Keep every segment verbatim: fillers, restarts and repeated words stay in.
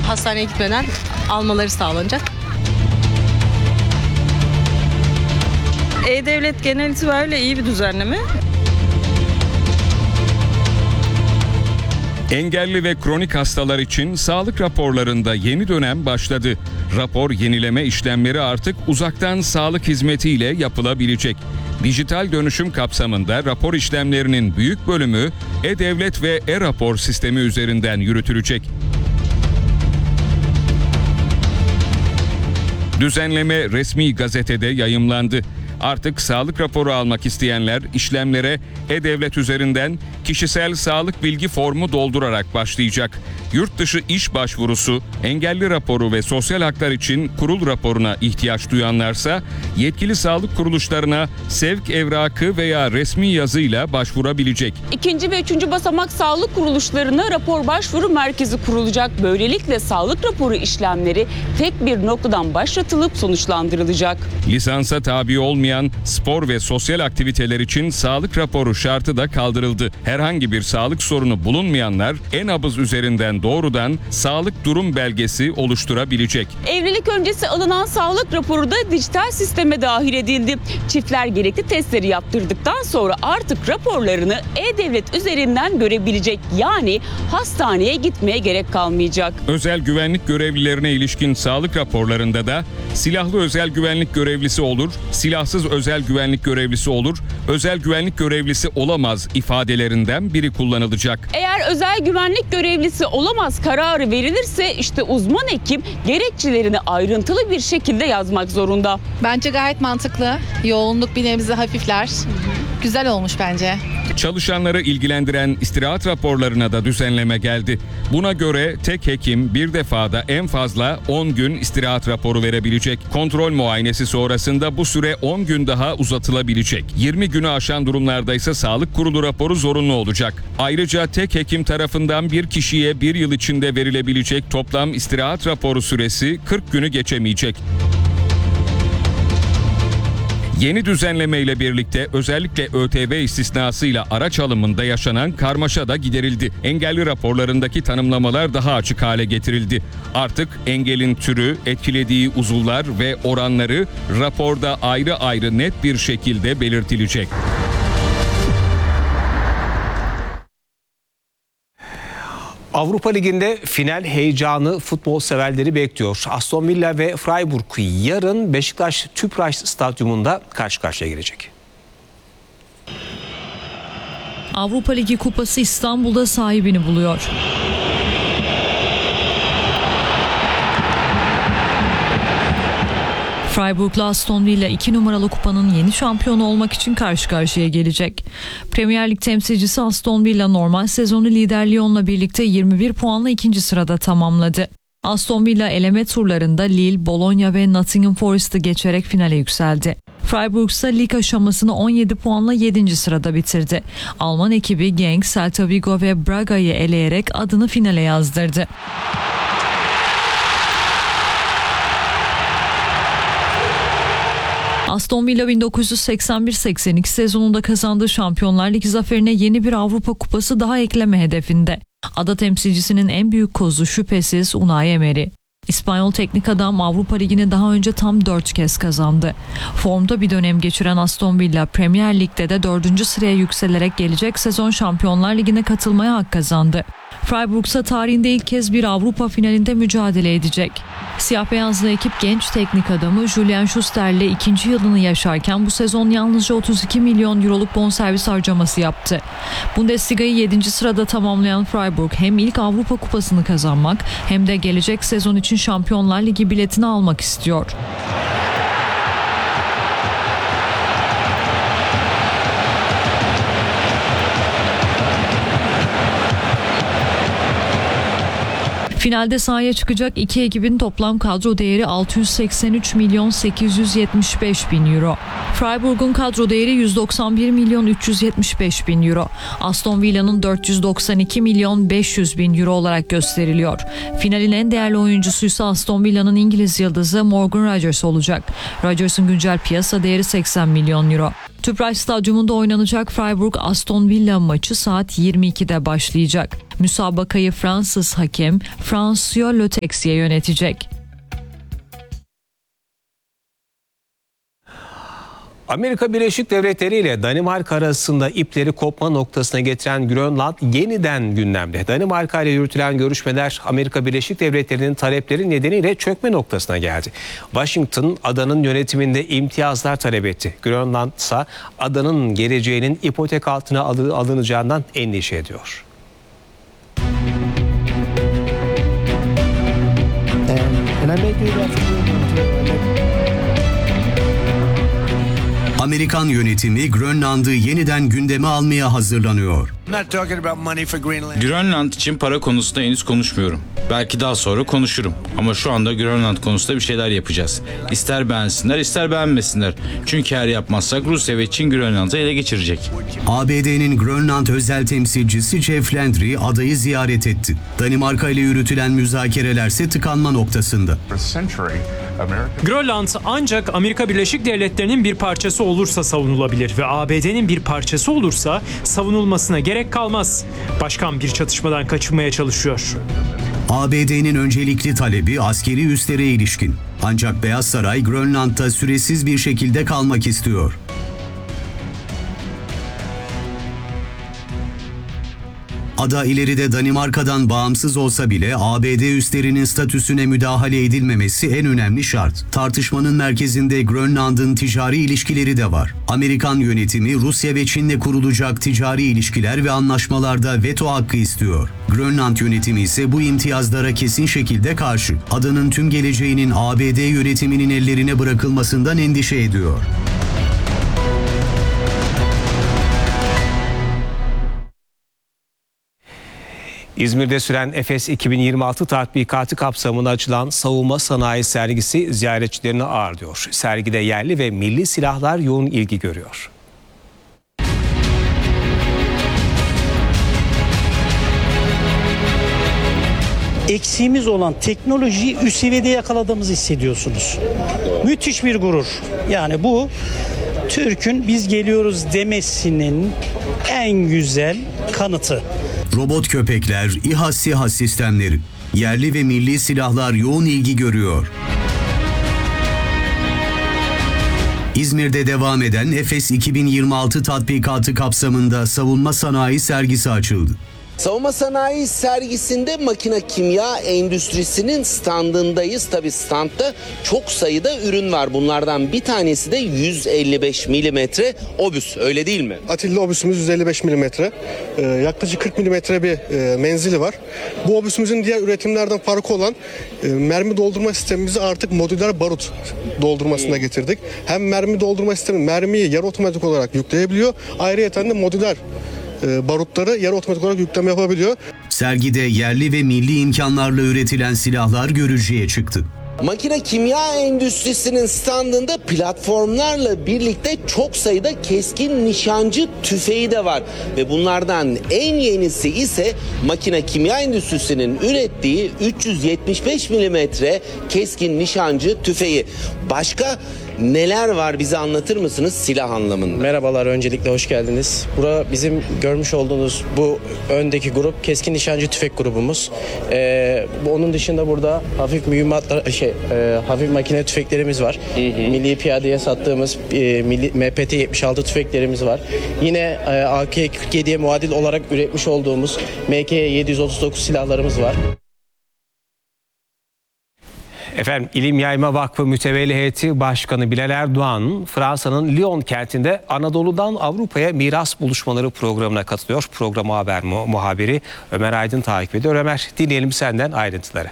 hastaneye gitmeden almaları sağlanacak. E-Devlet genel itibariyle iyi bir düzenleme. Engelli ve kronik hastalar için sağlık raporlarında yeni dönem başladı. Rapor yenileme işlemleri artık uzaktan sağlık hizmetiyle yapılabilecek. Dijital dönüşüm kapsamında rapor işlemlerinin büyük bölümü E-Devlet ve E-Rapor sistemi üzerinden yürütülecek. Düzenleme resmi gazetede yayımlandı. Artık sağlık raporu almak isteyenler işlemlere E-Devlet üzerinden kişisel sağlık bilgi formu doldurarak başlayacak. Yurt dışı iş başvurusu, engelli raporu ve sosyal haklar için kurul raporuna ihtiyaç duyanlarsa yetkili sağlık kuruluşlarına sevk evrakı veya resmi yazıyla başvurabilecek. İkinci ve üçüncü basamak sağlık kuruluşlarına rapor başvuru merkezi kurulacak. Böylelikle sağlık raporu işlemleri tek bir noktadan başlatılıp sonuçlandırılacak. Lisansa tabi olmayan spor ve sosyal aktiviteler için sağlık raporu şartı da kaldırıldı. Herhangi bir sağlık sorunu bulunmayanlar e-nabız üzerinden doğrudan sağlık durum belgesi oluşturabilecek. Evlilik öncesi alınan sağlık raporu da dijital sisteme dahil edildi. Çiftler gerekli testleri yaptırdıktan sonra artık raporlarını E-Devlet üzerinden görebilecek. Yani hastaneye gitmeye gerek kalmayacak. Özel güvenlik görevlilerine ilişkin sağlık raporlarında da silahlı özel güvenlik görevlisi olur, silahsız özel güvenlik görevlisi olur, özel güvenlik görevlisi olamaz ifadelerinden biri kullanılacak. Eğer özel güvenlik görevlisi olamaz kararı verilirse işte uzman hekim gerekçelerini ayrıntılı bir şekilde yazmak zorunda. Bence gayet mantıklı. Yoğunluk bir nebze hafifler. Güzel olmuş bence. Çalışanları ilgilendiren istirahat raporlarına da düzenleme geldi. Buna göre tek hekim bir defada en fazla on gün istirahat raporu verebilecek. Kontrol muayenesi sonrasında bu süre on gün daha uzatılabilecek. yirmi günü aşan durumlarda ise sağlık kurulu raporu zorunlu olacak. Ayrıca tek hekim tarafından bir kişiye bir yıl içinde verilebilecek toplam istirahat raporu süresi kırk günü geçemeyecek. Yeni düzenlemeyle birlikte özellikle ÖTV istisnasıyla araç alımında yaşanan karmaşa da giderildi. Engelli raporlarındaki tanımlamalar daha açık hale getirildi. Artık engelin türü, etkilediği uzuvlar ve oranları raporda ayrı ayrı net bir şekilde belirtilecek. Avrupa Ligi'nde final heyecanı futbol severleri bekliyor. Aston Villa ve Freiburg yarın Beşiktaş Tüpraş Stadyumunda karşı karşıya gelecek. Avrupa Ligi Kupası İstanbul'da sahibini buluyor. Freiburg'la Aston Villa iki numaralı kupanın yeni şampiyonu olmak için karşı karşıya gelecek. Premier Lig temsilcisi Aston Villa normal sezonu lider Lyon'la birlikte yirmi bir puanla ikinci sırada tamamladı. Aston Villa eleme turlarında Lille, Bologna ve Nottingham Forest'ı geçerek finale yükseldi. Freiburg ise lig aşamasını on yedi puanla yedinci sırada bitirdi. Alman ekibi Genk, Celta Vigo ve Braga'yı eleyerek adını finale yazdırdı. Aston Villa bin dokuz yüz seksen bir seksen iki sezonunda kazandığı Şampiyonlar Ligi zaferine yeni bir Avrupa Kupası daha ekleme hedefinde. Ada temsilcisinin en büyük kozu şüphesiz Unai Emery. İspanyol teknik adam Avrupa Ligi'ni daha önce tam dört kez kazandı. Formda bir dönem geçiren Aston Villa Premier Lig'de de dördüncü sıraya yükselerek gelecek sezon Şampiyonlar Ligi'ne katılmaya hak kazandı. Freiburg ise tarihinde ilk kez bir Avrupa finalinde mücadele edecek. Siyah beyazlı ekip genç teknik adamı Julian Schuster'le ikinci yılını yaşarken bu sezon yalnızca otuz iki milyon euroluk bonservis harcaması yaptı. Bundesliga'yı yedinci sırada tamamlayan Freiburg hem ilk Avrupa Kupası'nı kazanmak hem de gelecek sezon için Şampiyonlar Ligi biletini almak istiyor. Finalde sahaya çıkacak iki ekibin toplam kadro değeri altı yüz seksen üç milyon sekiz yüz yetmiş beş bin euro. Freiburg'un kadro değeri yüz doksan bir milyon üç yüz yetmiş beş bin euro. Aston Villa'nın dört yüz doksan iki milyon beş yüz bin euro olarak gösteriliyor. Finalin en değerli oyuncusu ise Aston Villa'nın İngiliz yıldızı Morgan Rodgers olacak. Rodgers'ın güncel piyasa değeri seksen milyon euro. Tüpraş Stadyumunda oynanacak Freiburg-Aston Villa maçı saat yirmi ikide başlayacak. Müsabakayı Fransız hakem François Le Texier yönetecek. Amerika Birleşik Devletleri ile Danimarka arasında ipleri kopma noktasına getiren Grönland yeniden gündemde. Danimarka ile yürütülen görüşmeler Amerika Birleşik Devletleri'nin talepleri nedeniyle çökme noktasına geldi. Washington adanın yönetiminde imtiyazlar talep etti. Grönland ise adanın geleceğinin ipotek altına alınacağından endişe ediyor. Amerikan yönetimi Grönland'ı yeniden gündeme almaya hazırlanıyor. Grönland için para konusunda henüz konuşmuyorum. Belki daha sonra konuşurum. Ama şu anda Grönland konusunda bir şeyler yapacağız. İster beğensinler ister beğenmesinler. Çünkü eğer yapmazsak Rusya ve Çin Grönland'ı ele geçirecek. A B D'nin Grönland özel temsilcisi Jeff Landry adayı ziyaret etti. Danimarka ile yürütülen müzakerelerse tıkanma noktasında. Grönland ancak Amerika Birleşik Devletleri'nin bir parçası olursa savunulabilir ve A B D'nin bir parçası olursa savunulmasına gerek kalmaz. Başkan bir çatışmadan kaçınmaya çalışıyor. A B D'nin öncelikli talebi askeri üslere ilişkin. Ancak Beyaz Saray Grönland'da süresiz bir şekilde kalmak istiyor. Ada ileride Danimarka'dan bağımsız olsa bile A B D üslerinin statüsüne müdahale edilmemesi en önemli şart. Tartışmanın merkezinde Grönland'ın ticari ilişkileri de var. Amerikan yönetimi Rusya ve Çin'le kurulacak ticari ilişkiler ve anlaşmalarda veto hakkı istiyor. Grönland yönetimi ise bu imtiyazlara kesin şekilde karşı. Adanın tüm geleceğinin A B D yönetiminin ellerine bırakılmasından endişe ediyor. İzmir'de süren Efes iki bin yirmi altı tatbikatı kapsamında açılan savunma sanayi sergisi ziyaretçilerini ağırlıyor. Sergide yerli ve milli silahlar yoğun ilgi görüyor. Eksiğimiz olan teknolojiyi üst seviyede yakaladığımızı hissediyorsunuz. Müthiş bir gurur. Yani bu Türk'ün biz geliyoruz demesinin en güzel kanıtı. Robot köpekler, İHA SİHA sistemleri, yerli ve milli silahlar yoğun ilgi görüyor. İzmir'de devam eden Efes iki bin yirmi altı tatbikatı kapsamında savunma sanayi sergisi açıldı. Savunma sanayi sergisinde makine kimya endüstrisinin standındayız. Tabii standta çok sayıda ürün var. Bunlardan bir tanesi de yüz elli beş milimetre obüs, öyle değil mi? Atilla obüsümüz yüz elli beş milimetre. Ee, yaklaşık kırk milimetre bir e, menzili var. Bu obüsümüzün diğer üretimlerden farkı olan e, mermi doldurma sistemimizi artık modüler barut doldurmasına hmm. getirdik. Hem mermi doldurma sistemi mermiyi yarı otomatik olarak yükleyebiliyor. Ayrıca de modüler barutları yarı otomatik olarak yükleme yapabiliyor. Sergide yerli ve milli imkanlarla üretilen silahlar görücüye çıktı. Makine kimya endüstrisinin standında platformlarla birlikte çok sayıda keskin nişancı tüfeği de var. Ve bunlardan en yenisi ise makine kimya endüstrisinin ürettiği üç yüz yetmiş beş milimetre keskin nişancı tüfeği. Başka neler var, bize anlatır mısınız silah anlamında? Merhabalar, öncelikle hoş geldiniz. Bura bizim görmüş olduğunuz bu öndeki grup keskin nişancı tüfek grubumuz. Ee, onun dışında burada hafif mühimmatlar, şey, e, hafif makine tüfeklerimiz var. Hı hı. Milli piyadeye sattığımız e, milli M P T yetmiş altı tüfeklerimiz var. Yine e, A K kırk yediye muadil olarak üretmiş olduğumuz M K yedi yüz otuz dokuz silahlarımız var. Efendim, İlim Yayma Vakfı Mütevelli Heyeti Başkanı Bilal Erdoğan, Fransa'nın Lyon kentinde Anadolu'dan Avrupa'ya miras buluşmaları programına katılıyor. Programı haber mu- muhabiri Ömer Aydın takip ediyor. Ömer, dinleyelim senden ayrıntıları.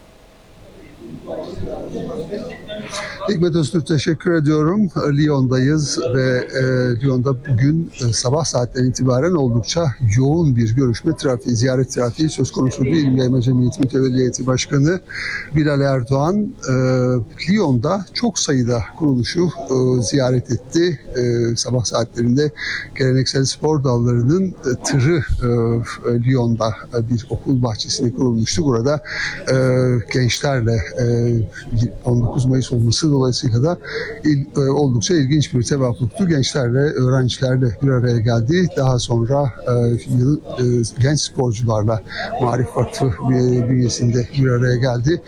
Hikmet Öztürk, teşekkür ediyorum. Lyon'dayız ve e, Lyon'da bugün e, sabah saatlerinden itibaren oldukça yoğun bir görüşme trafiği, ziyaret trafiği söz konusu. İlim Yayma Cemiyeti Mütevelli Heyeti Başkanı Bilal Erdoğan e, Lyon'da çok sayıda kuruluşu e, ziyaret etti. E, sabah saatlerinde geleneksel spor dallarının e, tırı e, Lyon'da e, bir okul bahçesine kurulmuştu. Burada e, gençlerle e, on dokuz Mayıs olması dolayısıyla da il, e, oldukça ilginç bir tevafuktu. Gençlerle, öğrencilerle bir araya geldi. Daha sonra e, yıl, e, genç sporcularla Maarif Vakfı bünyesinde bir araya geldi.